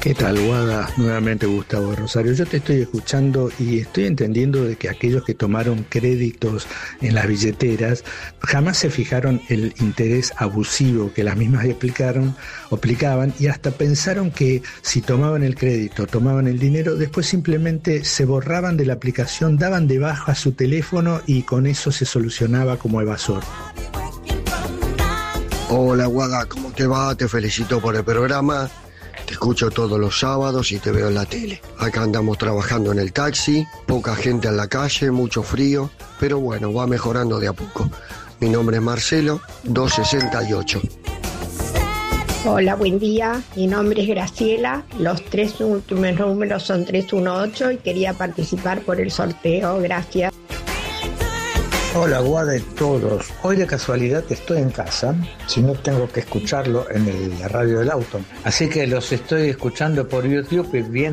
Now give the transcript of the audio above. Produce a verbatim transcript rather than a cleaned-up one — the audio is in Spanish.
¿Qué tal, Guada? Nuevamente Gustavo Rosario. Yo te estoy escuchando y estoy entendiendo de que aquellos que tomaron créditos en las billeteras jamás se fijaron el interés abusivo que las mismas explicaron, aplicaban, y hasta pensaron que si tomaban el crédito, tomaban el dinero, después simplemente se borraban de la aplicación, daban de baja su teléfono y con eso se solucionaba como evasor. Hola, Guada, ¿cómo te va? Te felicito por el programa. Te escucho todos los sábados y te veo en la tele. Acá andamos trabajando en el taxi, poca gente en la calle, mucho frío, pero bueno, va mejorando de a poco. Mi nombre es Marcelo, doscientos sesenta y ocho. Hola, buen día. Mi nombre es Graciela. Los tres últimos números son trescientos dieciocho y quería participar por el sorteo. Gracias. Hola, Guada de todos. Hoy de casualidad estoy en casa, si no tengo que escucharlo en el- la radio del auto. Así que los estoy escuchando por YouTube y bien.